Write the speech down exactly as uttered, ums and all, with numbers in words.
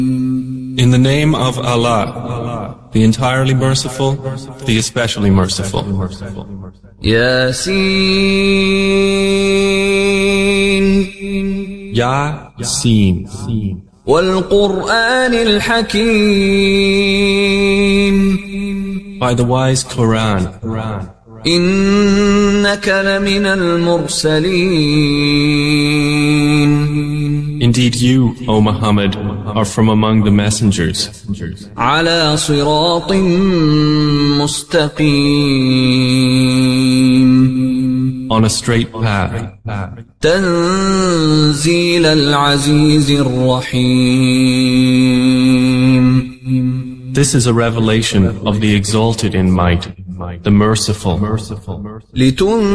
In the name of Allah, the entirely merciful, the especially merciful. Yasin. Yasin. وَالْقُرْآنِ الْحَكِيمِ. By the wise Quran. إِنَّكَ لَمِنَ الْمُرْسَلِينَ. Indeed you, O Muhammad, are from among the messengers. على صراط مستقيم. On a straight path. تنزيل العزيز الرحيم. This is a revelation of the exalted in might, the merciful.